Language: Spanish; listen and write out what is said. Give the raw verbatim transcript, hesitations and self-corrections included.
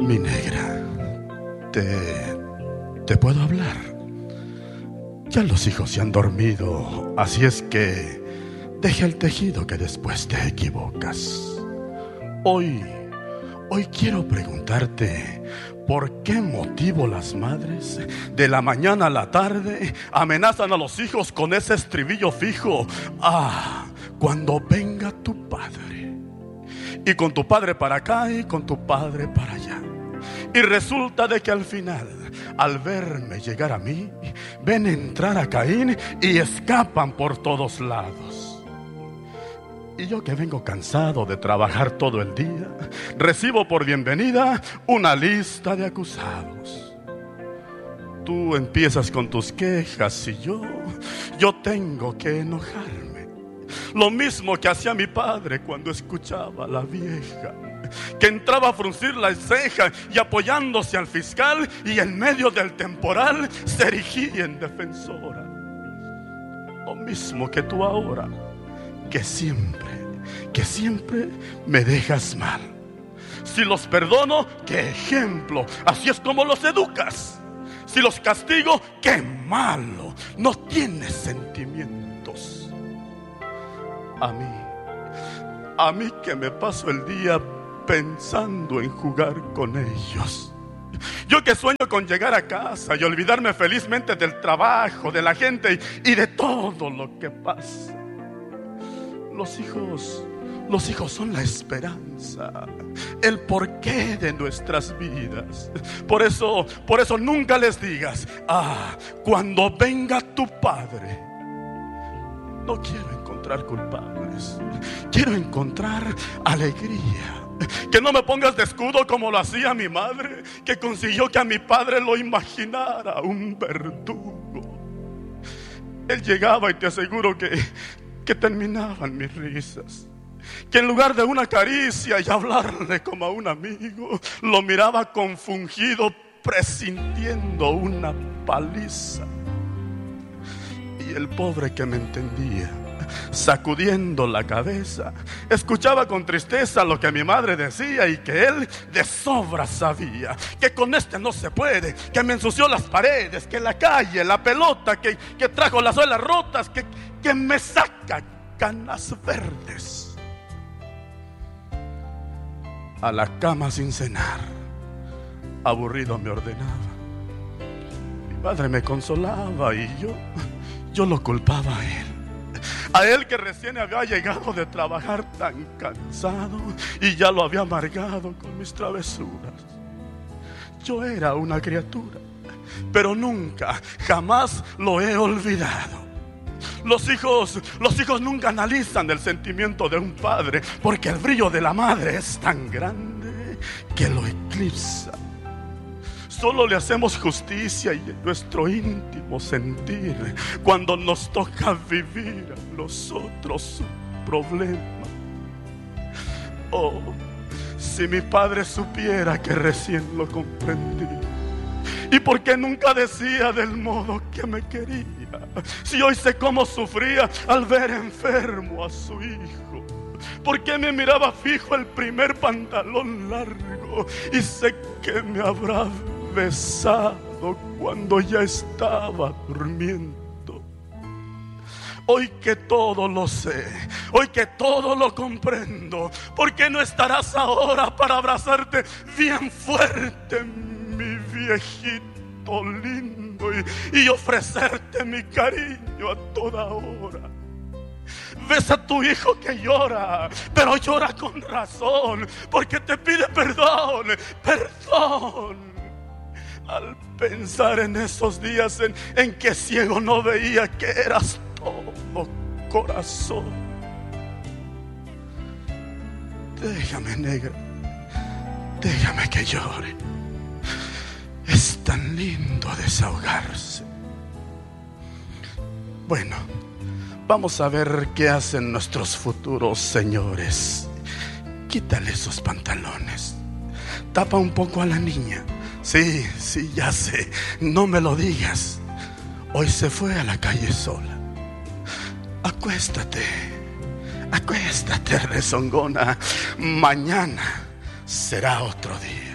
Mi negra, te, te puedo hablar. Ya los hijos se han dormido, así es que deja el tejido que después te equivocas. Hoy, hoy quiero preguntarte, ¿por qué motivo las madres de la mañana a la tarde amenazan a los hijos con ese estribillo fijo? Ah, cuando venga tu padre. Y con tu padre para acá y con tu padre para allá. Y resulta de que al final, al verme llegar a mí, ven entrar a Caín y escapan por todos lados. Y yo que vengo cansado de trabajar todo el día, recibo por bienvenida una lista de acusados. Tú empiezas con tus quejas y yo, yo tengo que enojarme. Lo mismo que hacía mi padre cuando escuchaba a la vieja, que entraba a fruncir la ceja y apoyándose al fiscal, y en medio del temporal se erigía en defensora. Lo mismo que tú ahora, que siempre, que siempre me dejas mal. Si los perdono, qué ejemplo, así es como los educas. Si los castigo, qué malo, no tienes sentimientos. A mí, a mí que me paso el día pensando en jugar con ellos. Yo que sueño con llegar a casa y olvidarme felizmente del trabajo, de la gente y, y de todo lo que pasa. Los hijos, los hijos son la esperanza, el porqué de nuestras vidas. Por eso, por eso nunca les digas, ah, cuando venga tu padre. No quiero encontrar culpables, quiero encontrar alegría. Que no me pongas de escudo como lo hacía mi madre, que consiguió que a mi padre lo imaginara un verdugo. Él llegaba y te aseguro que, que terminaban mis risas. Que en lugar de una caricia y hablarle como a un amigo, lo miraba confundido, presintiendo una paliza. Y el pobre que me entendía, sacudiendo la cabeza, escuchaba con tristeza lo que mi madre decía y que él de sobra sabía. Que con este no se puede, que me ensució las paredes, que la calle, la pelota, que, que trajo las suelas rotas, que, que me saca canas verdes. A la cama sin cenar, aburrido me ordenaba. Mi madre me consolaba y yo, yo lo culpaba a él. A él que recién había llegado de trabajar tan cansado y ya lo había amargado con mis travesuras. Yo era una criatura, pero nunca, jamás lo he olvidado. Los hijos, los hijos nunca analizan el sentimiento de un padre, porque el brillo de la madre es tan grande que lo eclipsa. Solo le hacemos justicia y en nuestro íntimo sentir cuando nos toca vivir a los otros su problema. Oh, si mi padre supiera que recién lo comprendí. ¿Y por qué nunca decía del modo que me quería? Si hoy sé cómo sufría al ver enfermo a su hijo. ¿Por qué me miraba fijo el primer pantalón largo? Y sé que me habrá besado cuando ya estaba durmiendo. Hoy que todo lo sé, hoy que todo lo comprendo, ¿por qué no estarás ahora para abrazarte bien fuerte, mi viejito lindo, y, y ofrecerte mi cariño a toda hora? Ves a tu hijo que llora, pero llora con razón, porque te pide perdón, perdón. Al pensar en esos días en, en que ciego no veía que eras todo corazón. Déjame, negra, déjame que llore. Es tan lindo desahogarse. Bueno, vamos a ver qué hacen nuestros futuros señores. Quítale esos pantalones. Tapa un poco a la niña. Sí, sí, ya sé, no me lo digas. Hoy se fue a la calle sola. Acuéstate, acuéstate, rezongona. Mañana será otro día.